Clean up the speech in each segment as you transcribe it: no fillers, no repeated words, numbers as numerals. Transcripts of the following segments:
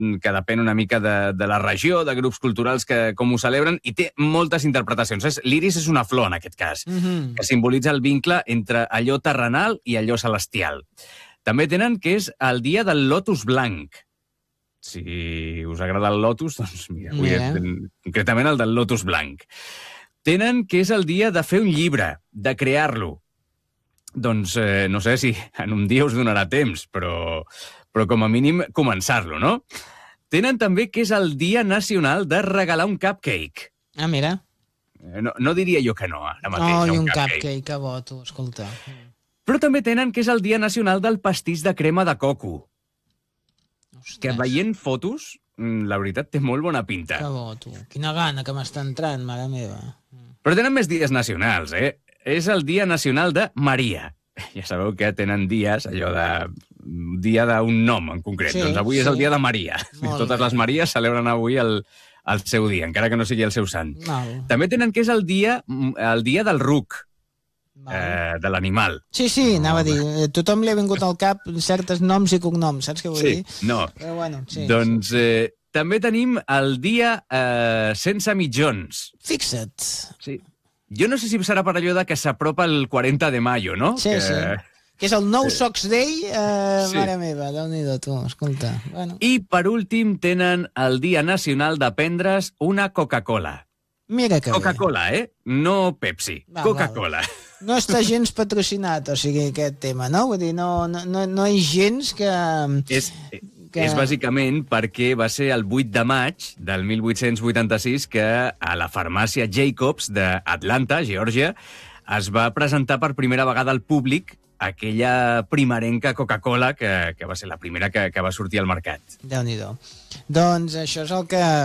que depèn una mica de la regió, de grups culturals que com ho celebren, i té moltes interpretacions. L'iris és una flor, en aquest cas, que simbolitza el vincle entre allò terrenal i allò celestial. També tenen que és el dia del lotus blanc. Si us agrada el lotus, doncs mira, avui concretament el del lotus blanc. Tenen que és el dia de fer un llibre, de crear-lo. Doncs no sé si en un dia us donarà temps, però com a mínim començar-lo, no? Tenen també que és el dia nacional de regalar un cupcake. Ah, mira. No diria jo que no, ara mateix. Oh, i un cupcake, que bo, tu, escolta. Però també tenen que és el dia nacional del pastís de crema de coco. Ostres. Que veient fotos, la veritat, té molt bona pinta. Que bo, tu. Quina gana que m'està entrant, mare meva. Però tenen més dies nacionals, És el dia nacional de Maria. Ja sabeu que tenen dies, allò de... dia d'un nom en concret. Sí, doncs avui és el dia de Maria. Totes les Maries celebren avui el seu dia, encara que no sigui el seu sant. També tenen que és el dia del ruc, de l'animal. Sí, anava a dir. Tothom li ha vingut al cap certes noms i cognoms, saps què vull dir? No. Però bueno, sí. Doncs també tenim el dia sense mitjons. Fixa't. Sí. Jo no sé si serà per allò que s'apropa el 40 de mayo, no? Sí. Que és el No Socks Day, mare meva, Déu-n'hi-do, tu, escolta. Bueno. I, per últim, tenen el Dia Nacional de prendre's una Coca-Cola. Mira que Coca-Cola, No Pepsi. Coca-Cola. No està gens patrocinat, o sigui, aquest tema, no? Vull dir, no hi gens que... És bàsicament perquè va ser el 8 de maig del 1886 que a la farmàcia Jacobs d'Atlanta, Geòrgia, es va presentar per primera vegada al públic aquella primerenca Coca-Cola que va ser la primera que va sortir al mercat. Déu-n'hi-do. Doncs això és el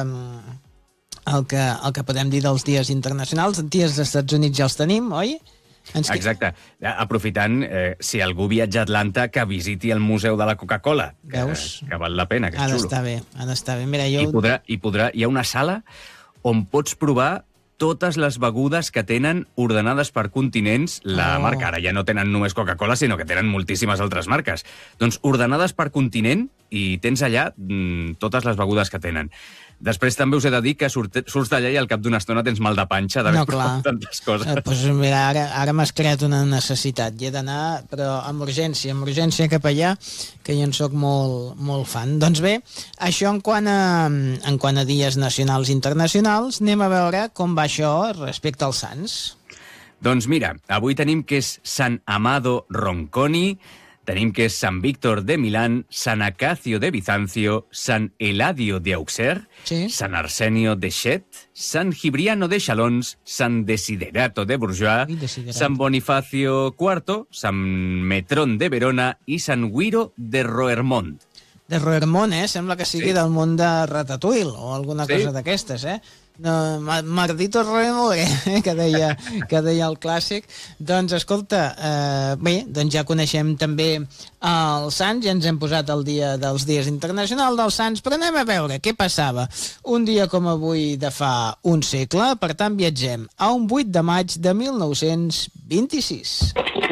que podem dir dels dies internacionals. Els dies dels Estats Units ja els tenim, oi? Exacte. Aprofitant, si algú viatja a Atlanta, que visiti el Museu de la Coca-Cola. Veus? Que val la pena, que és xulo. Ha d'estar bé. Mira, jo... Hi ha una sala on pots provar totes les begudes que tenen ordenades per continents. La marca ara ja no tenen només Coca-Cola, sinó que tenen moltíssimes altres marques. Doncs ordenades per continent i tens allà totes les begudes que tenen. Després també us he de dir que surts d'allà i al cap d'una estona tens mal de panxa d'haver provat tantes coses. Doncs mira, ara m'has creat una necessitat. I he d'anar, però amb urgència cap allà, que jo en soc molt fan. Doncs bé, això en quant a dies nacionals i internacionals, anem a veure com va això respecte als sants. Doncs mira, avui tenim que és Sant Amado Ronconi, tenim que és Sant Víctor de Milán, Sant Acacio de Bizancio, Sant Eladio de Auxerre, Sant Arsenio de Chet, Sant Gibriano de Chalons, Sant Desiderato de Bourgeois, Sant Bonifacio IV, Sant Metrón de Verona i Sant Guiro de Roermont. De Roermont, sembla que sigui del món de Ratatouille o alguna cosa d'aquestes, No, Mardito Roermont, que deia el clàssic. Doncs, escolta, bé, doncs ja coneixem també els sants, ja ens hem posat el dia dels dies internacionals dels sants, però anem a veure què passava un dia com avui de fa un segle. Per tant, viatgem a un 8 de maig de 1926.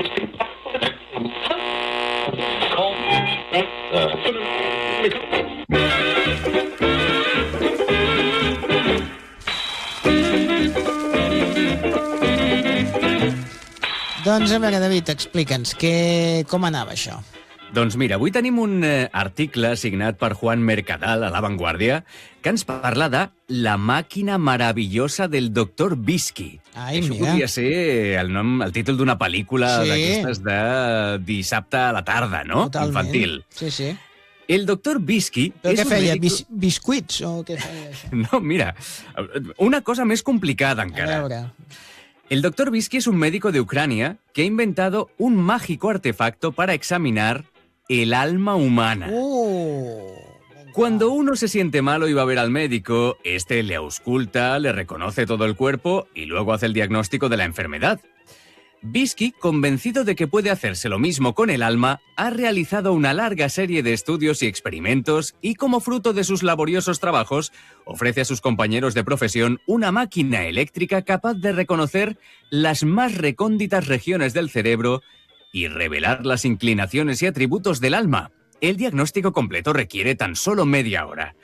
Doncs a veure, David, explica'ns com anava això. Doncs mira, avui tenim un article signat per Juan Mercadal a La Vanguardia que ens parla de La màquina maravillosa del Dr. Bisky. Això podria ser el títol d'una pel·lícula d'aquestes de dissabte a la tarda, no? Totalment. Infantil. Sí. El Dr. Bisky... Però què feia? Biscuits o què feia això? No, mira, una cosa més complicada encara. A veure... El Dr. Bisky es un médico de Ucrania que ha inventado un mágico artefacto para examinar el alma humana. Cuando uno se siente malo y va a ver al médico, este le ausculta, le reconoce todo el cuerpo y luego hace el diagnóstico de la enfermedad. Bisky, convencido de que puede hacerse lo mismo con el alma, ha realizado una larga serie de estudios y experimentos y, como fruto de sus laboriosos trabajos, ofrece a sus compañeros de profesión una máquina eléctrica capaz de reconocer las más recónditas regiones del cerebro y revelar las inclinaciones y atributos del alma. El diagnóstico completo requiere tan solo media hora.